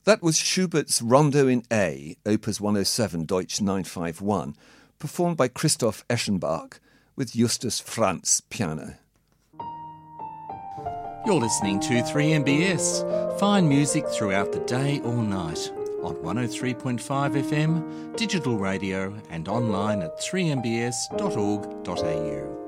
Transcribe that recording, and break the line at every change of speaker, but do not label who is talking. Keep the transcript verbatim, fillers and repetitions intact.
That was Schubert's Rondo in A, Opus one oh seven, Deutsch nine five one, performed by Christoph Eschenbach with Justus Franz piano.
You're listening to three M B S. Fine music throughout the day or night on one oh three point five F M, digital radio and online at three m b s dot org dot a u.